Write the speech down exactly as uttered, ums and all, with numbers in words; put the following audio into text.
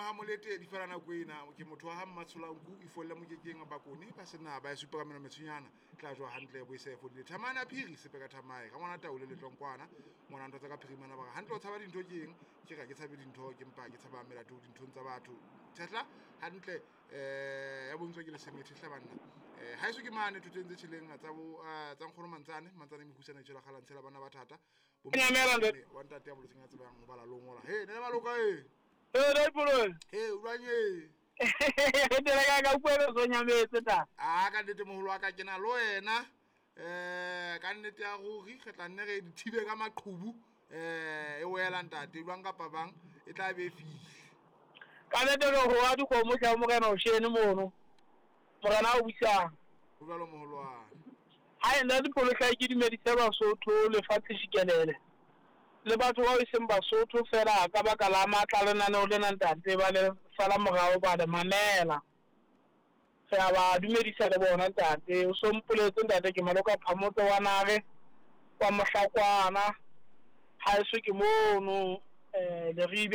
ha molete di fela na kwena ke motho wa ha Mmatsolanku e folla mokekeng ba kone ba sena ba supa ka meno metsunyana tla jwa hantle bo isa e fodile thamana phiri sepe ka thamae ga ngwana taule le tlonkwana mona ntwa tsa ka phirimana ba hantle o tshaba dintho keng ke ga ke tshabe dintho ke mpa ke tshaba melato dinthong tsa batho tshela hantle eh ya bontswa ke le semethi hla banna eh ha iso ke mane tutentse tshileng tsa bo tsa nkgono mantsane mantsane mehusana tshela khalantshela bana ba thata bo wa ntate ya boletseng ya tsebang go bala lo ngola he ne maloka e Eh dai polo. he ulanye Dela ka ka puelo so nyametse ta. Ah ka nnete moholo wa ka ke na le wena eh ka nnete ya ruri ge tla nne ge di thibe ka maqhubu eh e wela ntate lwang ka pabang e tla be file Ka nnete go wa di go mo tla mo kana o shene mono. Mo kana o buisa. o balo moholo wa Ha ena di polo ka ke di medisa ba Sotho le fatse shikelele. Le batho ba iseng ba Sotho fela ka ba ka la matla le nane o le ntate ba le sala mogao ba le manela. Fa ba dumedisa le bona ntate o so mpoletse ntate ke maloka phamoto wa nare wa mohlakwana ha iso ke mono eh le